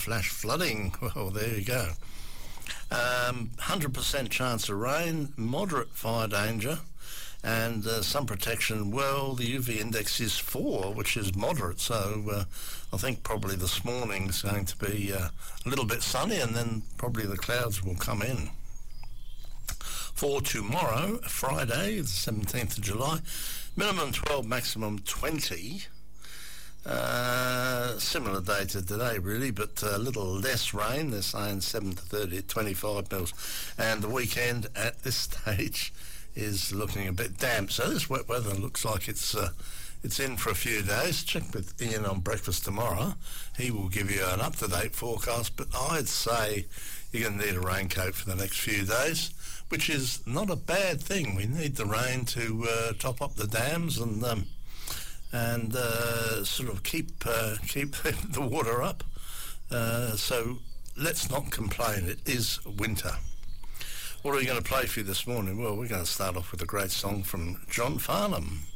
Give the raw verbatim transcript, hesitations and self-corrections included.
flash flooding. Well, there you go. Um, one hundred percent chance of rain, moderate fire danger, and uh, sun protection. Well, the U V index is four, which is moderate, so uh, I think probably this morning's going to be uh, a little bit sunny, and then probably the clouds will come in. For tomorrow, Friday, the seventeenth of July, minimum twelve, maximum twenty. Uh, similar day to today, really, but a little less rain. They're saying seven to thirty at twenty-five mils. And the weekend at this stage is looking a bit damp. So this wet weather looks like it's uh, it's in for a few days. Check with Ian on breakfast tomorrow. He will give you an up-to-date forecast, but I'd say you're going to need a raincoat for the next few days, which is not a bad thing. We need the rain to uh, top up the dams and um, and uh, sort of keep uh, keep the water up. Uh, so let's not complain. It is winter. What are we going to play for you this morning? Well, we're going to start off with a great song from John Farnham.